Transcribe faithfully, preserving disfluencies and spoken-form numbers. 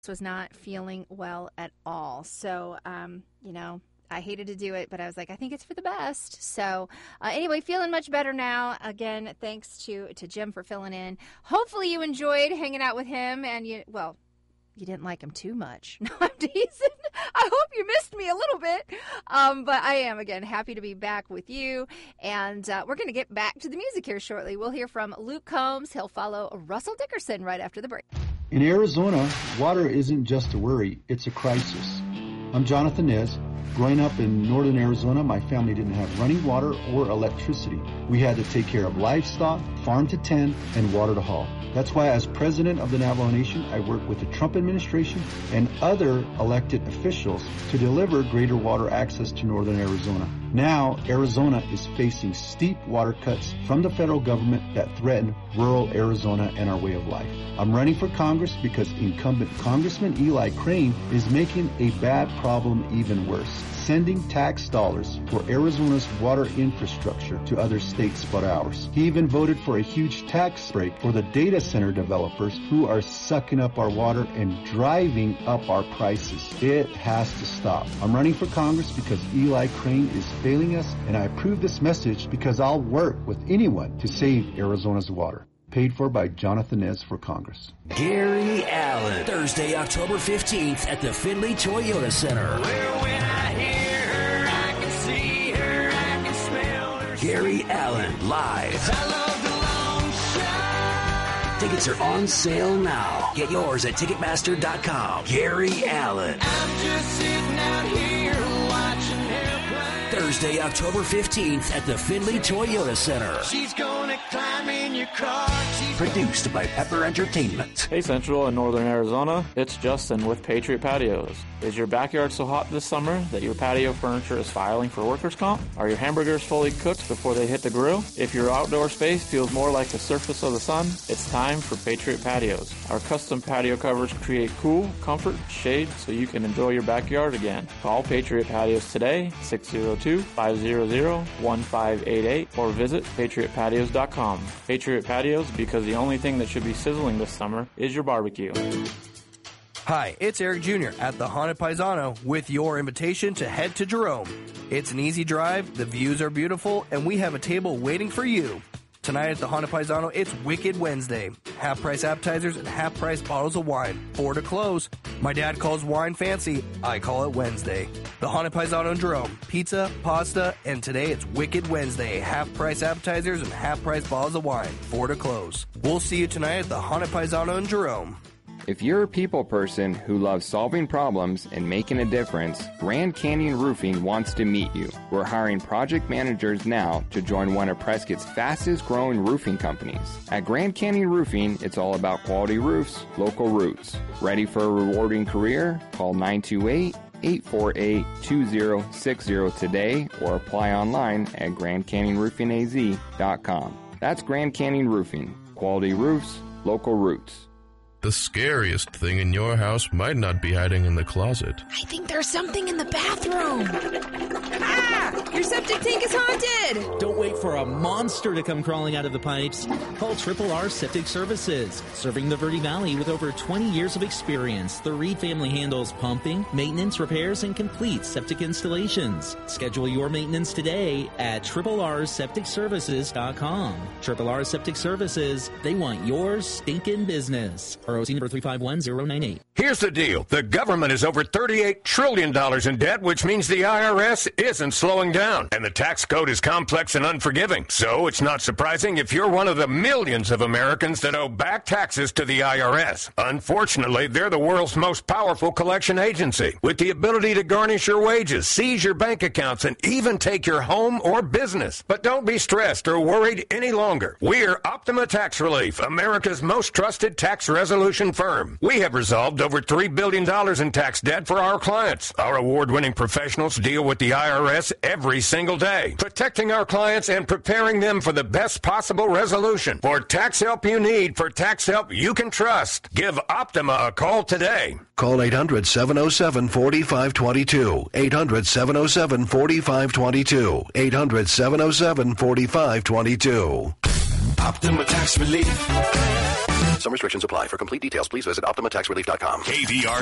was not feeling well at all. So, um, you know, I hated to do it, but I was like, I think it's for the best. So uh, anyway, feeling much better now. Again, thanks to, to Jim for filling in. Hopefully you enjoyed hanging out with him and you, well, you didn't like him too much. No, I'm teasing. I hope you missed me a little bit. Um, but I am, again, happy to be back with you. And uh, we're going to get back to the music here shortly. We'll hear from Luke Combs. He'll follow Russell Dickerson right after the break. In Arizona, water isn't just a worry, it's a crisis. I'm Jonathan Nez. Growing up in northern Arizona, my family didn't have running water or electricity. We had to take care of livestock, farm to tend, and water to haul. That's why as president of the Navajo Nation, I work with the Trump administration and other elected officials to deliver greater water access to northern Arizona. Now, Arizona is facing steep water cuts from the federal government that threaten rural Arizona and our way of life. I'm running for Congress because incumbent Congressman Eli Crane is making a bad problem even worse, sending tax dollars for Arizona's water infrastructure to other states but ours. He even voted for a huge tax break for the data center developers who are sucking up our water and driving up our prices. It has to stop. I'm running for Congress because Eli Crane is failing us, and I approve this message because I'll work with anyone to save Arizona's water. Paid for by Jonathan Nez for Congress. Gary Allen, Thursday, October fifteenth at the Findlay Toyota Center. Well, when I hear her, I can see her, I can smell her. Gary Allen, live. I love the long shot. Tickets are on sale now. Get yours at Ticketmaster dot com. Gary Allen. I'm just sitting out here watching her play. Thursday, October fifteenth at the Findlay Toyota Center. She's gonna climb in your car. She's Produced by Pepper Entertainment. Hey Central and Northern Arizona, it's Justin with Patriot Patios. Is your backyard so hot this summer that your patio furniture is filing for workers' comp? Are your hamburgers fully cooked before they hit the grill? If your outdoor space feels more like the surface of the sun, it's time for Patriot Patios. Our custom patio covers create cool, comfort, shade so you can enjoy your backyard again. Call Patriot Patios today, six oh two, five hundred, one five eight eight, or visit patriot patios dot com. Patriot Patios, because the only thing that should be sizzling this summer is your barbecue. Hi, it's Eric Junior at the Haunted Paisano with your invitation to head to Jerome. It's an easy drive, the views are beautiful, and we have a table waiting for you. Tonight at the Haunted Paisano, it's Wicked Wednesday. Half-price appetizers and half-price bottles of wine. Four to close. My dad calls wine fancy. I call it Wednesday. The Haunted Paisano in Jerome. Pizza, pasta, and today it's Wicked Wednesday. Half-price appetizers and half-price bottles of wine. Four to close. We'll see you tonight at the Haunted Paisano in Jerome. If you're a people person who loves solving problems and making a difference, Grand Canyon Roofing wants to meet you. We're hiring project managers now to join one of Prescott's fastest growing roofing companies. At Grand Canyon Roofing, it's all about quality roofs, local roots. Ready for a rewarding career? Call nine two eight, eight four eight, two zero six zero today or apply online at grand canyon roofing a z dot com. That's Grand Canyon Roofing. Quality roofs, local roots. The scariest thing in your house might not be hiding in the closet. I think there's something in the bathroom. Ah! Your septic tank is haunted! Don't wait for a monster to come crawling out of the pipes. Call Triple R Septic Services. Serving the Verde Valley with over twenty years of experience, the Reed family handles pumping, maintenance, repairs, and complete septic installations. Schedule your maintenance today at triple r septic services dot com. Triple R Septic Services, they want your stinking business. R O C number three five one zero nine eight. Here's the deal. The government is over thirty-eight trillion dollars in debt, which means the I R S isn't slowing down. And the tax code is complex and unforgiving. So it's not surprising if you're one of the millions of Americans that owe back taxes to the I R S. Unfortunately, they're the world's most powerful collection agency, with the ability to garnish your wages, seize your bank accounts, and even take your home or business. But don't be stressed or worried any longer. We're Optima Tax Relief, America's most trusted tax resolution firm. We have resolved over three billion dollars in tax debt for our clients. Our award-winning professionals deal with the I R S every single day, protecting our clients and preparing them for the best possible resolution. For tax help you need, for tax help you can trust, give Optima a call today. Call eight hundred, seven oh seven, four five two two. eight hundred, seven oh seven, four five two two. eight hundred, seven oh seven, four five two two. Optima Tax Relief. Some restrictions apply. For complete details, please visit Optima Tax Relief dot com. K V R